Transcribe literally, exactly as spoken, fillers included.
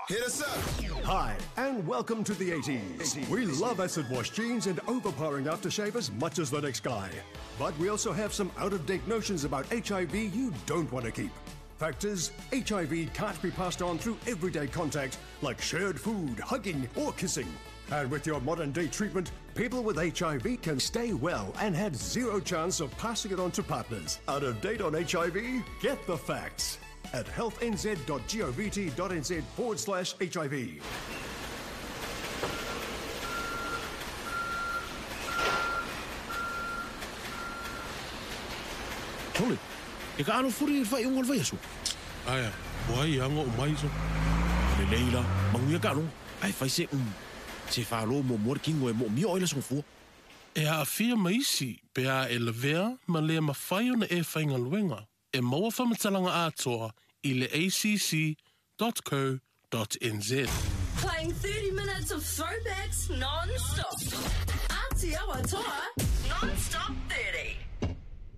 Hit us up. Hi, and welcome to the eighties. We love acid wash jeans and overpowering aftershave as much as the next guy. But we also have some out-of-date notions about H I V you don't want to keep. Fact is, H I V can't be passed on through everyday contact like shared food, hugging, or kissing. And with your modern-day treatment, people with H I V can stay well and had zero chance of passing it on to partners. Out of date on H I V? Get the facts at healthnz.govt.nz forward slash HIV. Tole, e ka ano furi fai ungal vai asu. Aya, wai ango mai so. Le leila, manguia ka no. Ai fai se um. Se falo mo mor kingo e mo mi oila so fu. E a fia maisi pe a e levea ma le mawhai ona e whainga luenga. E maua whamatalanga atoa I le a c c dot co dot n z. Playing thirty minutes of throwbacks non-stop. Aotearoa Toa, non-stop